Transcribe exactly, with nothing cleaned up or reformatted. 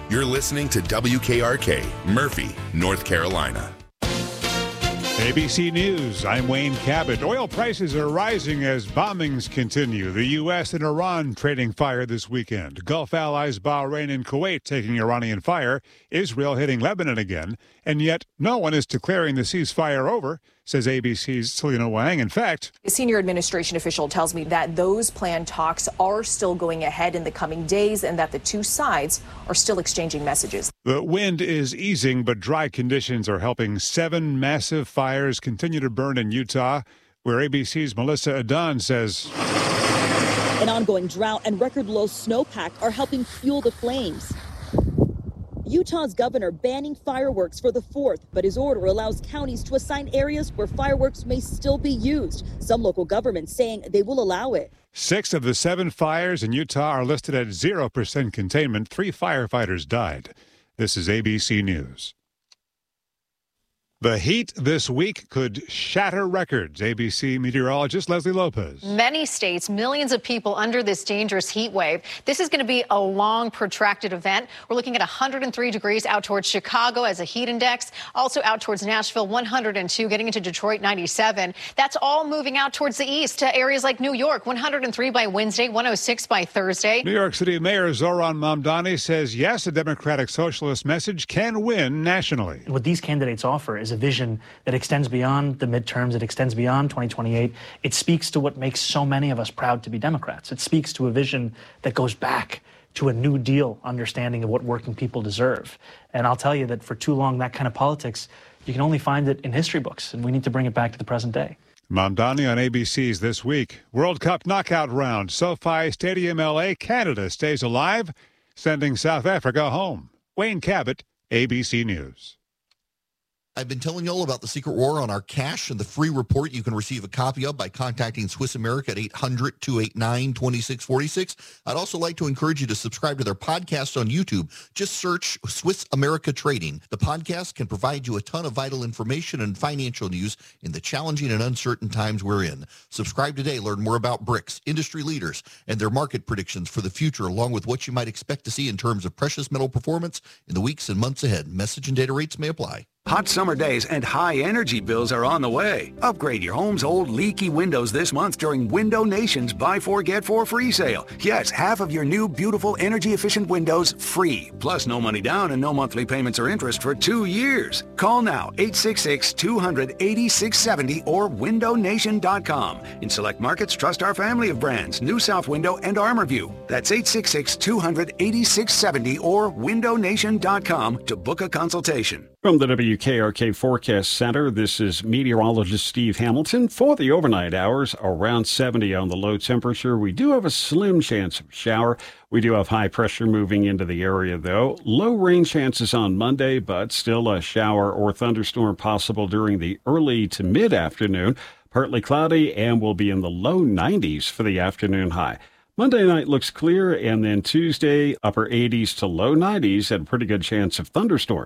You're listening to W K R K, Murphy, North Carolina. A B C News, I'm Wayne Cabot. Oil prices are rising as bombings continue. The U S and Iran trading fire this weekend. Gulf allies Bahrain and Kuwait taking Iranian fire. Israel hitting Lebanon again. And yet no one is declaring the ceasefire over, says A B C's Selena Wang. In fact, a senior administration official tells me that those planned talks are still going ahead in the coming days and that the two sides are still exchanging messages. The wind is easing, but dry conditions are helping. Seven massive fires continue to burn in Utah, where A B C's Melissa Adan says an ongoing drought and record low snowpack are helping fuel the flames. Utah's governor banning fireworks for the fourth, but his order allows counties to assign areas where fireworks may still be used. Some local governments saying they will allow it. Six of the seven fires in Utah are listed at zero percent containment. Three firefighters died. This is A B C News. The heat this week could shatter records. A B C meteorologist Leslie Lopez. Many states, millions of people under this dangerous heat wave. This is going to be a long, protracted event. We're looking at one hundred three degrees out towards Chicago as a heat index. Also out towards Nashville, one hundred two, getting into Detroit, ninety-seven. That's all moving out towards the east to areas like New York, one hundred three by Wednesday, one hundred six by Thursday. New York City Mayor Zoran Mamdani says, yes, a Democratic Socialist message can win nationally. What these candidates offer is a vision that extends beyond the midterms. It extends beyond twenty twenty-eight. It speaks to what makes so many of us proud to be Democrats. It speaks to a vision that goes back to a New Deal understanding of what working people deserve. And I'll tell you that for too long, that kind of politics, you can only find it in history books, and we need to bring it back to the present day. Mamdani on A B C's This Week. World Cup knockout round. SoFi Stadium, L A. Canada stays alive, sending South Africa home. Wayne Cabot, A B C News. I've been telling you all about the secret war on our cash and the free report you can receive a copy of by contacting Swiss America at eight hundred, two eight nine, two six four six. I'd also like to encourage you to subscribe to their podcast on YouTube. Just search Swiss America Trading. The podcast can provide you a ton of vital information and financial news in the challenging and uncertain times we're in. Subscribe today. Learn more about B R I C S, industry leaders, and their market predictions for the future, along with what you might expect to see in terms of precious metal performance in the weeks and months ahead. Message and data rates may apply. Hot summer days and high energy bills are on the way. Upgrade your home's old leaky windows this month during Window Nation's Buy Four, Get Four free sale. Yes, half of your new beautiful energy efficient windows free. Plus no money down and no monthly payments or interest for two years. Call now, eight six six, two hundred, eighty-six seventy or window nation dot com. In select markets, trust our family of brands, New South Window and ArmorView. That's eight six six, two hundred, eighty-six seventy or window nation dot com to book a consultation. From the W K R K Forecast Center, this is meteorologist Steve Hamilton. For the overnight hours, around seventy on the low temperature. We do have a slim chance of shower. We do have high pressure moving into the area, though. Low rain chances on Monday, but still a shower or thunderstorm possible during the early to mid-afternoon. Partly cloudy, and we'll be in the low nineties for the afternoon high. Monday night looks clear, and then Tuesday, upper eighties to low nineties, and a pretty good chance of thunderstorms.